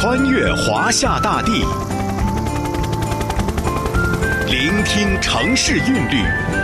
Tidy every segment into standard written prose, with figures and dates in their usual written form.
穿越华夏大地，聆听城市韵律，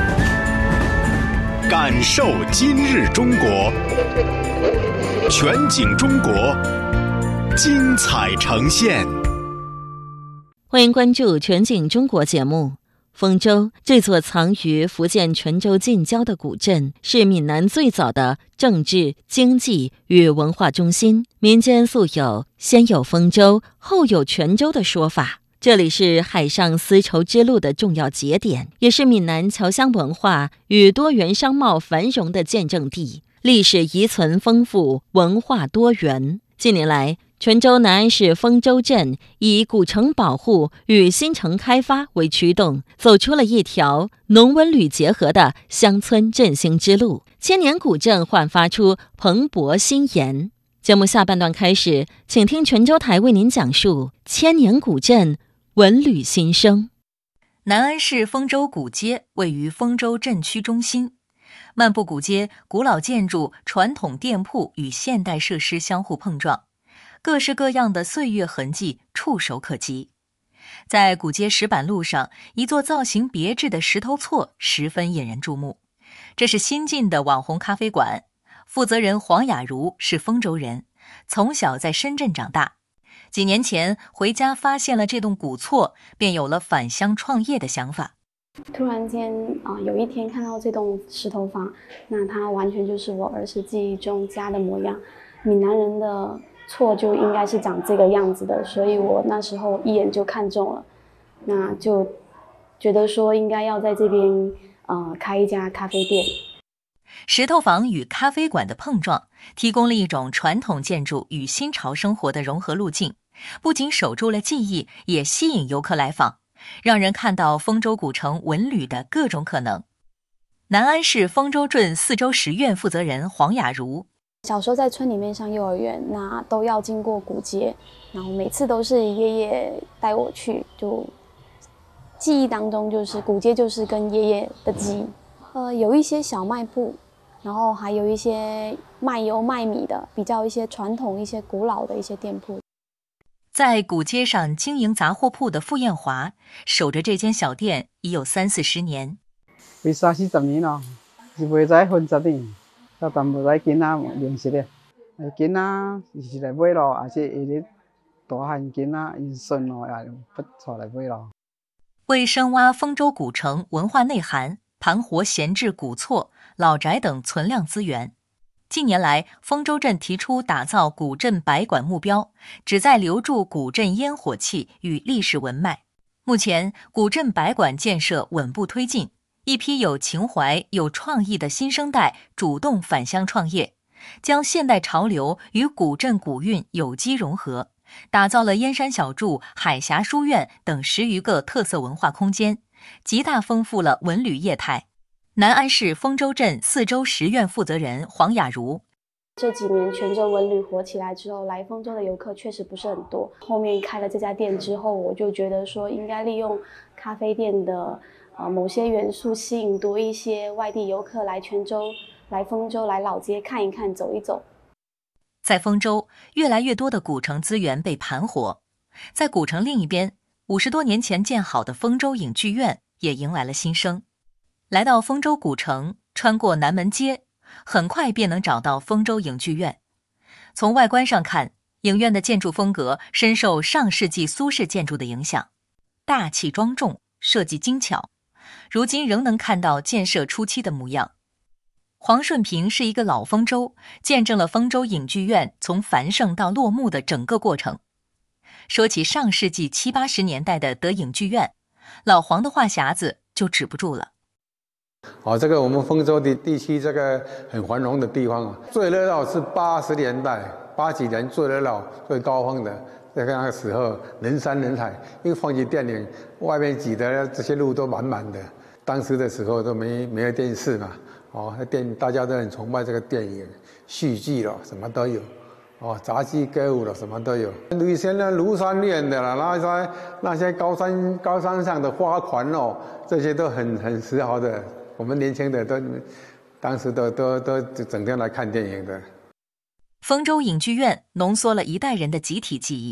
感受今日中国。全景中国，精彩呈现。 欢迎关注全景中国节目。丰州这座藏于福建泉州近郊的古镇，是闽南最早的政治、经济与文化中心。民间素有先有丰州，后有泉州的说法。这里是海上丝绸之路的重要节点，也是闽南侨乡文化与多元商贸繁荣的见证地，历史遗存丰富，文化多元。近年来，泉州南安市丰州镇以古城保护与新城开发为驱动，走出了一条农文旅结合的乡村振兴之路，千年古镇焕发出蓬勃新颜。节目下半段开始，请听泉州台为您讲述千年古镇文旅新生。 南安市丰州古街位于丰州镇区中心，漫步古街，古老建筑、传统店铺与现代设施相互碰撞，各式各样的岁月痕迹触手可及。在古街石板路上，一座造型别致的石头厝十分引人注目。这是新进的网红咖啡馆，负责人黄雅茹是丰州人，从小在深圳长大。几年前回家发现了这栋古厝，便有了返乡创业的想法。 突然间有一天看到这栋石头房，那它完全就是我儿时记忆中家的模样。闽南人的厝就应该是长这个样子的，所以我那时候一眼就看中了，那就觉得说应该要在这边开一家咖啡店。 石头房与咖啡馆的碰撞，提供了一种传统建筑与新潮生活的融合路径，不仅守住了记忆，也吸引游客来访，让人看到丰州古城文旅的各种可能。南安市丰州镇四周十院负责人黄雅茹， 小时候在村里面上幼儿园，那都要经过古街，然后每次都是爷爷带我去，就记忆当中就是古街就是跟爷爷的记忆。有一些小卖部，然后还有一些卖油卖米的，比较一些传统一些古老的一些店铺。 在古街上经营杂货铺的傅艳华，守着这间小店已有30-40年。 为30-40年了，是袂使分10年，到淡薄仔囡仔认识的，囡仔是来买咯，还是下日大汉囡仔因孙咯也不带来买咯。 为深挖丰州古城文化内涵，盘活闲置古厝、老宅等存量资源。近年来，丰州镇提出打造古镇百馆目标，旨在留住古镇烟火气与历史文脉。目前，古镇百馆建设稳步推进，一批有情怀、有创意的新生代主动返乡创业，将现代潮流与古镇古韵有机融合，打造了燕山小筑、海峡书院等10余个特色文化空间，极大丰富了文旅业态。南安市丰州镇四周十院负责人黄雅茹， 这几年泉州文旅火起来之后，来丰州的游客确实不是很多。后面开了这家店之后，我就觉得说应该利用咖啡店的某些元素，吸引多一些外地游客来泉州、来丰州、来老街看一看、走一走。 在丰州，越来越多的古城资源被盘活。在古城另一边，50多年前建好的丰州影剧院也迎来了新生。来到丰州古城，穿过南门街，很快便能找到丰州影剧院。从外观上看，影院的建筑风格深受上世纪苏式建筑的影响，大气庄重，设计精巧，如今仍能看到建设初期的模样。黄顺平是一个老丰州，见证了丰州影剧院从繁盛到落幕的整个过程。说起上世纪70、80年代的德影剧院，老黄的话匣子就止不住了。 这个我们丰州的地区，这个很繁荣的地方，最热闹是80年代，80几年最热闹、最高峰的，那个时候人山人海，因为放起电影，外面挤的这些路都满满的。当时的时候都没有电视嘛，大家都很崇拜这个电影，戏剧了什么都有，杂技歌舞了什么都有。以前的庐山恋的啦，那些高山上的花环哦，这些都很时髦的。我们年轻的当时都整天来看电影的。 丰州影剧院浓缩了一代人的集体记忆，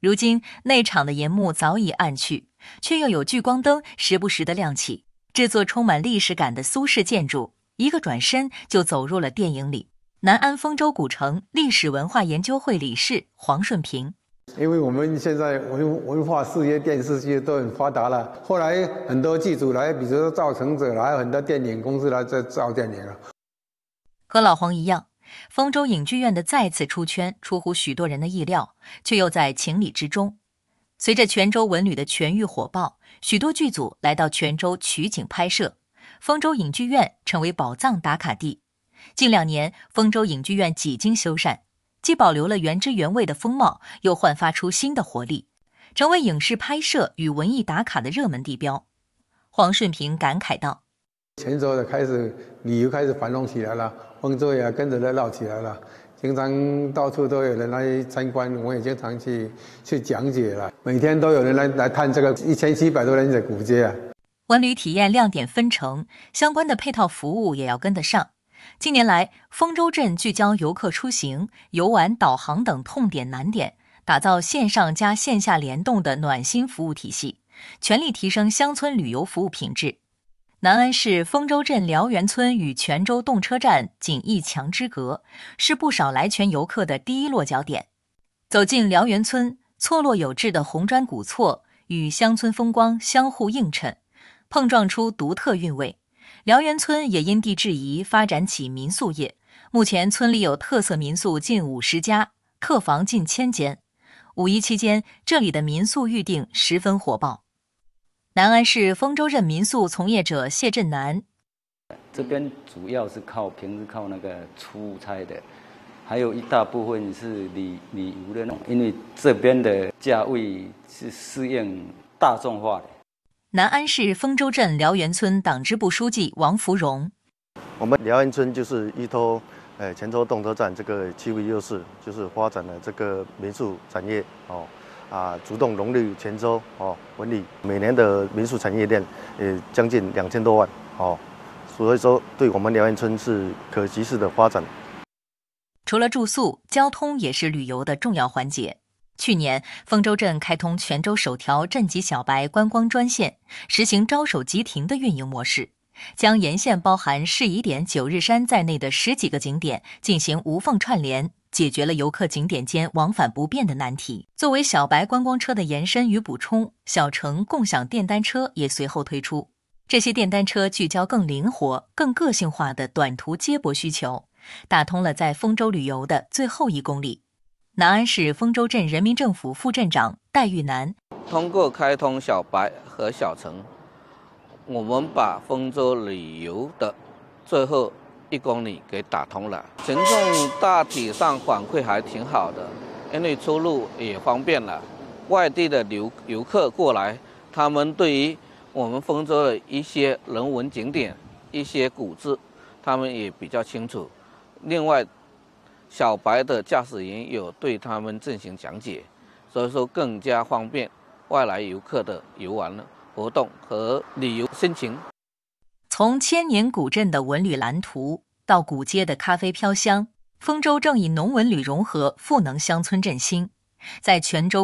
如今内场的檐幕早已暗去，却又有聚光灯时不时地亮起，这座充满历史感的苏式建筑，一个转身就走入了电影里。南安丰州古城历史文化研究会理事黄顺平： 因为我们现在文化事业、电视剧都很发达了，后来很多剧组来，比如说造成者，还有很多电影公司来在造电影了。 和老黄一样，丰州影剧院的再次出圈出乎许多人的意料，却又在情理之中。随着泉州文旅的全域火爆，许多剧组来到泉州取景拍摄，丰州影剧院成为宝藏打卡地。近2年，丰州影剧院几经修缮，既保留了原汁原味的风貌，又焕发出新的活力，成为影视拍摄与文艺打卡的热门地标。黄顺平感慨道： 泉州的旅游开始繁荣起来了，丰州也跟着热闹起来了，经常到处都有人来参观，我也经常去讲解了，每天都有人来探这个1700多年的古街啊。 文旅体验亮点纷呈，相关的配套服务也要跟得上。近年来，丰州镇聚焦游客出行、游玩、导航等痛点难点，打造线上加线下联动的暖心服务体系，全力提升乡村旅游服务品质。南安市丰州镇辽源村与泉州动车站仅1墙之隔，是不少来泉游客的第一落脚点。走进辽源村，错落有致的红砖古厝与乡村风光相互映衬，碰撞出独特韵味。辽源村也因地制宜发展起民宿业，目前村里有特色民宿近50家，客房近1000间。5一期间，这里的民宿预订十分火爆。南安市丰州镇民宿从业者谢振南： 这边主要是平时靠那个出差的，还有一大部分是旅游的那种，因为这边的价位是适应大众化的。 南安市丰州镇辽源村党支部书记王福荣： 我们辽源村就是依托泉州动车站这个区域优势，就是发展了这个民宿产业主动融入泉州文旅，每年的民宿产业链将近2000多万所以说对我们辽源村是可及时的发展。 除了住宿，交通也是旅游的重要环节。去年，丰州镇开通泉州首条镇级小白观光专线，实行招手即停的运营模式，将沿线包含适宜点九日山在内的10几个景点进行无缝串联，解决了游客景点间往返不便的难题。作为小白观光车的延伸与补充，小城共享电单车也随后推出。这些电单车聚焦更灵活、更个性化的短途接驳需求，打通了在丰州旅游的最后1公里。南安市丰州镇人民政府副镇长戴玉南： 通过开通小白和小城，我们把丰州旅游的最后1公里给打通了。群众大体上反馈还挺好的，因为出入也方便了。外地的游客过来，他们对于我们丰州的一些人文景点、一些古迹，他们也比较清楚。另外，小白的驾驶员有对他们进行讲解，所以说更加方便外来游客的游玩活动和旅游心情。 从千年古镇的文旅蓝图到古街的咖啡飘香，丰州正以农文旅融合赋能乡村振兴。在泉州